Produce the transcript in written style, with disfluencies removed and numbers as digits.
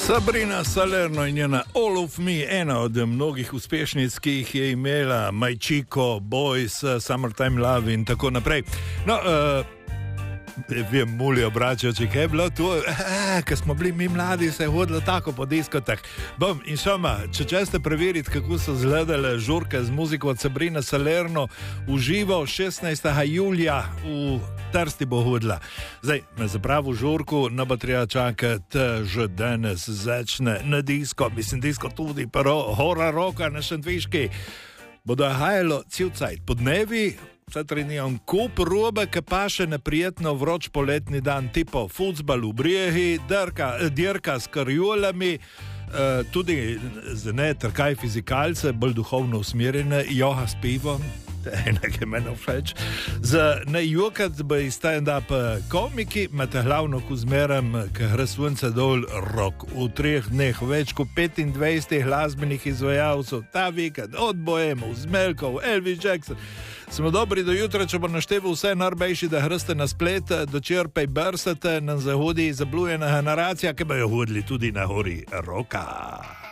Sabrina Salerno in njena All of Me, ena od mnogih uspešnic, ki jih je imela, My Chico, Boys, Summertime Love in tako naprej. No, vem, muli obračajo, če kaj je bilo to, ko smo bili mi mladi, se je hodilo tako po diskotah. Bom, in šoma, če ste preveriti, kako so izgledale žurke z muziko od Sabrina Salerno v živo 16. julija v Trsti bo hodila. Zdaj, na zapravu žurku ne bo treba čakati, že danes začne na disko, mislim disko tudi, pero hora roka na Šentviški. Bodo hajalo cel cajt po dnevi, vse trenijo kup robe, ki pa še neprijetno vroč poletni dan, tipo futsbal v brehi, dirka s karjolami, tudi za ne trkaj fizikalce, bolj duhovno usmerjene, joha s pivom, enake meni všeč. Za ne jokat bi stand-up komiki, imate glavno kuzmerem, ki gre sunce dol rok. V 3 dneh več kot 25 glasbenih izvajalcev, ta vikend, od Bohemov, Zmelkov, Elvis Jackson. Smo dobri do jutra, če bo našteval vse najbejši, da hrste na splet, dočerpej brsate, na zahodi zablujena generacija, ki bo jo hodili tudi na hori roka.